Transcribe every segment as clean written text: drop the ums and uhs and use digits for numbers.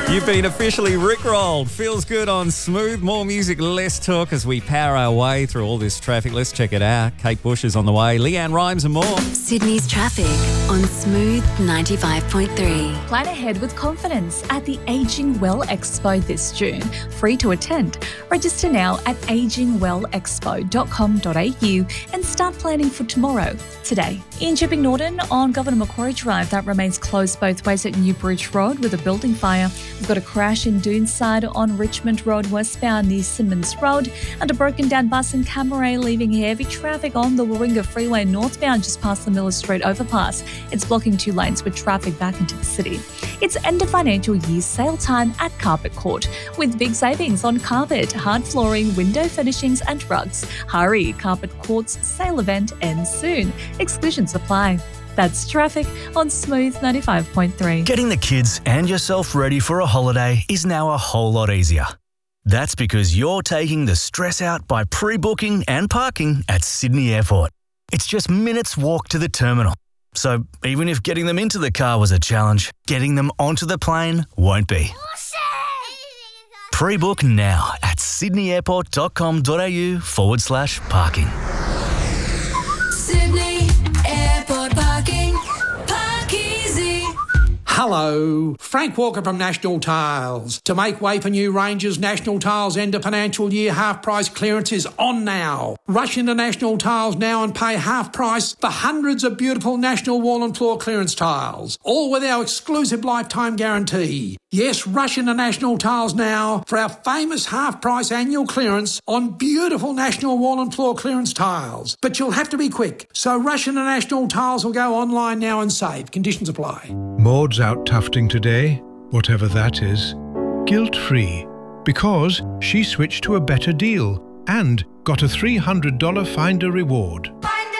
You've been officially rickrolled. Feels good on Smooth. More music, less talk as we power our way through all this traffic. Let's check it out. Kate Bush is on the way. Leanne Rhymes and more. Sydney's traffic on Smooth 95.3. Plan ahead with confidence at the Ageing Well Expo this June. Free to attend. Register now at agingwellexpo.com.au and start planning for tomorrow, today. In Chipping Norton on Governor Macquarie Drive, that remains closed both ways at New Bridge Road with a building fire. We've got a crash in Doonside on Richmond Road westbound near Simmons Road, and a broken down bus in Camaray leaving heavy traffic on the Warringah Freeway northbound just past the Miller Street overpass. It's blocking 2 lanes with traffic back into the city. It's end of financial year sale time at Carpet Court with big savings on carpet, hard flooring, window finishings and rugs. Hurry, Carpet Court's sale event ends soon. Exclusions apply. That's traffic on Smooth 95.3. Getting the kids and yourself ready for a holiday is now a whole lot easier. That's because you're taking the stress out by pre-booking and parking at Sydney Airport. It's just minutes walk to the terminal. So even if getting them into the car was a challenge, getting them onto the plane won't be. Pre-book now at sydneyairport.com.au/parking. Sydney Airport parking. Park easy. Hello, Frank Walker from National Tiles. To make way for new ranges, National Tiles end of financial year half price clearance is on now. Rush into National Tiles now and pay half price for hundreds of beautiful National wall and floor clearance tiles, all with our exclusive lifetime guarantee. Yes, rush into National Tiles now for our famous half price annual clearance on beautiful National wall and floor clearance tiles. But you'll have to be quick, so rush into National Tiles or go online now and save. Conditions apply. Maud's out tufting today, whatever that is, guilt-free, because she switched to a better deal and got a $300 Finder reward.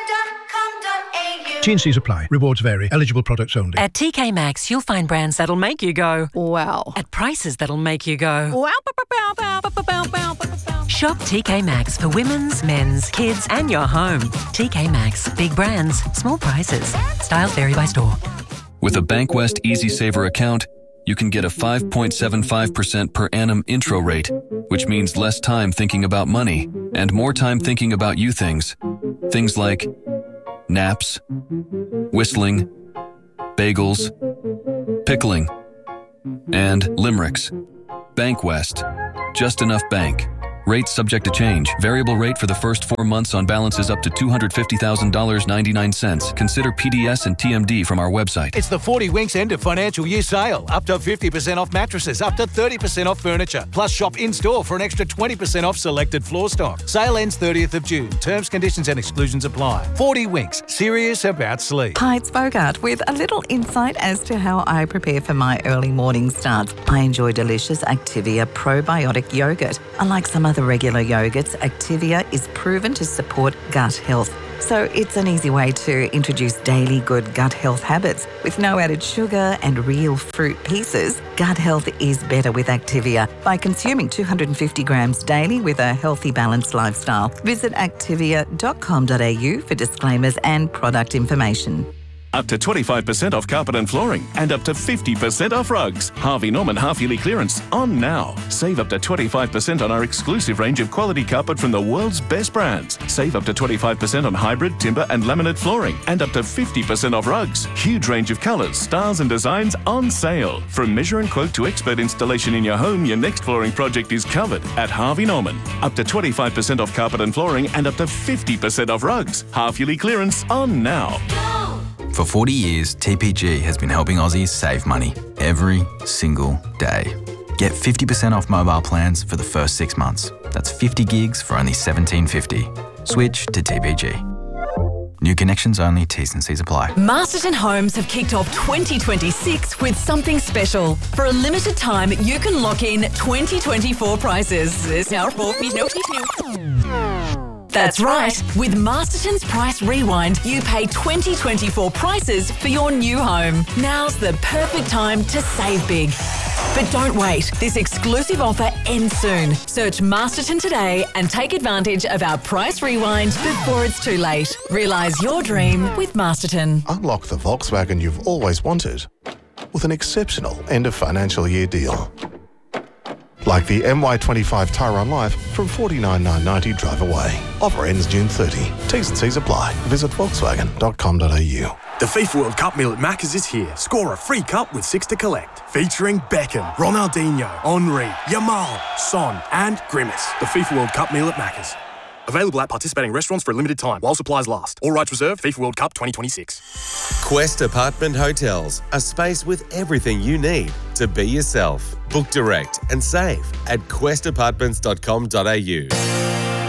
T&Cs apply. Rewards vary. Eligible products only. At TK Maxx, you'll find brands that'll make you go, wow. At prices that'll make you go, wow. Shop TK Maxx for women's, men's, kids and your home. TK Maxx. Big brands, small prices. Styles vary by store. With a Bankwest Easy Saver account, you can get a 5.75% per annum intro rate, which means less time thinking about money and more time thinking about you things. Things like naps, whistling, bagels, pickling, and limericks. Bankwest. Just enough bank. Rates subject to change. Variable rate for the first 4 months on balances up to $250,000.99. Consider PDS and TMD from our website. It's the 40 Winks end of financial year sale. Up to 50% off mattresses, up to 30% off furniture. Plus shop in-store for an extra 20% off selected floor stock. Sale ends 30th of June. Terms, conditions and exclusions apply. 40 Winks. Serious about sleep. Hi, it's Bogart with a little insight as to how I prepare for my early morning starts. I enjoy delicious Activia probiotic yogurt. Unlike some other regular yogurts, Activia is proven to support gut health. So it's an easy way to introduce daily good gut health habits. With no added sugar and real fruit pieces, gut health is better with Activia by consuming 250 grams daily with a healthy, balanced lifestyle. Visit activia.com.au for disclaimers and product information. Up to 25% off carpet and flooring and up to 50% off rugs. Harvey Norman half-yearly clearance on now. Save up to 25% on our exclusive range of quality carpet from the world's best brands. Save up to 25% on hybrid, timber and laminate flooring and up to 50% off rugs. Huge range of colours, styles and designs on sale. From measure and quote to expert installation in your home, your next flooring project is covered at Harvey Norman. Up to 25% off carpet and flooring and up to 50% off rugs. Half-yearly clearance on now. For 40 years, TPG has been helping Aussies save money every single day. Get 50% off mobile plans for the first 6 months. That's 50 gigs for only $17.50. Switch to TPG. New connections only, T's and C's apply. Masterton Homes have kicked off 2026 with something special. For a limited time, you can lock in 2024 prices. That's right. With Masterton's Price Rewind, you pay 2024 prices for your new home. Now's the perfect time to save big. But don't wait. This exclusive offer ends soon. Search Masterton today and take advantage of our Price Rewind before it's too late. Realise your dream with Masterton. Unlock the Volkswagen you've always wanted. with an exceptional end of financial year deal. Like the MY25 Tyrone Life from $49,990 drive away. Offer ends June 30. T's and C's apply. Visit volkswagen.com.au. The FIFA World Cup meal at Macca's is here. Score a free cup with 6 to collect. Featuring Beckham, Ronaldinho, Henry, Yamal, Son and Grimace. The FIFA World Cup meal at Macca's. Available at participating restaurants for a limited time while supplies last. All rights reserved. FIFA World Cup 2026. Quest Apartment Hotels. A space with everything you need to be yourself. Book direct and save at questapartments.com.au.